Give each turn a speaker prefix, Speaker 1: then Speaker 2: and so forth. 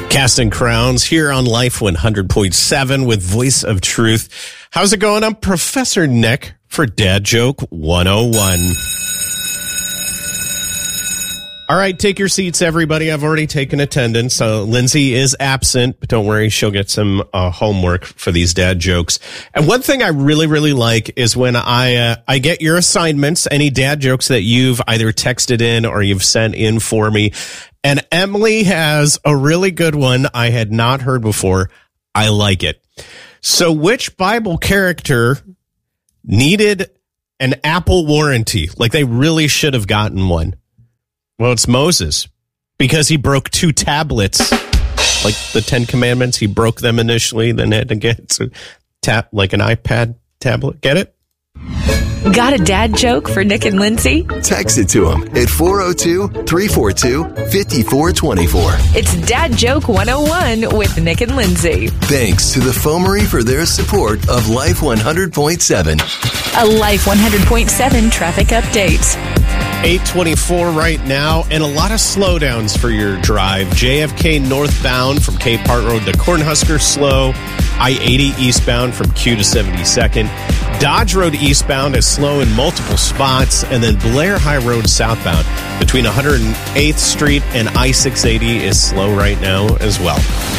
Speaker 1: Casting Crowns here on Life 100.7 with Voice of Truth. How's it going? I'm Professor Nick for Dad Joke 101. All right, take your seats, everybody. I've already taken attendance. So Lindsay is absent, but don't worry, she'll get some homework for these dad jokes. And one thing I really like is when I get your assignments, any dad jokes that you've either texted in or you've sent in for me. And Emily has a really good one I had not heard before. I like it. So which Bible character needed an Apple warranty? Like they really should have gotten one. Well, it's Moses, because he broke 2 tablets, like the 10 Commandments. He broke them initially, then had to get like an iPad tablet. Get it?
Speaker 2: Got a dad joke for Nick and Lindsay?
Speaker 3: Text it to them at 402-342-5424.
Speaker 2: It's Dad Joke 101 with Nick and Lindsay.
Speaker 3: Thanks to the Foamery for their support of Life 100.7.
Speaker 2: A Life 100.7 traffic update.
Speaker 1: 8:24 right now, and a lot of slowdowns for your drive. JFK northbound from Cape Park Road to Cornhusker slow. I-80 eastbound from Q to 72nd. Dodge Road eastbound is slow in multiple spots, and then Blair High Road southbound between 108th Street and I-680 is slow right now as well.